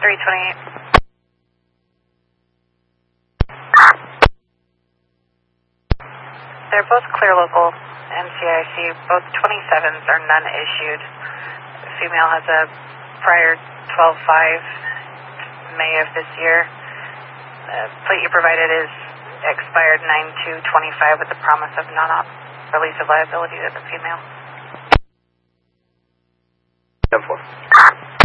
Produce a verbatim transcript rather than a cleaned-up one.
three twenty-eight. They're both clear local M C I C. Both twenty-sevens are none issued. The female has a prior twelve five, May of this year. The plate you provided is expired nine two twenty-five with the promise of non-op release of liability to the female. ten four.